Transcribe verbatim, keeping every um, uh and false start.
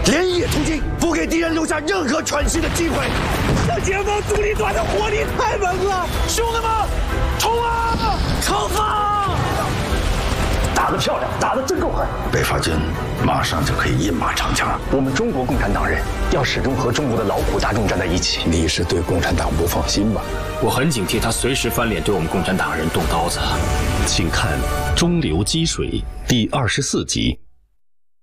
连夜突进，不给敌人留下任何喘息的机会。这解放独立团的火力太猛了，兄弟们，冲啊！冲锋！打得漂亮，打得真够狠！北伐军马上就可以一马长枪。 我们中国共产党人要始终和中国的劳苦大众站在一起。 你是对共产党不放心吧？ 我很警惕他随时翻脸对我们共产党人动刀子。 请看《中流击水》第二十四集。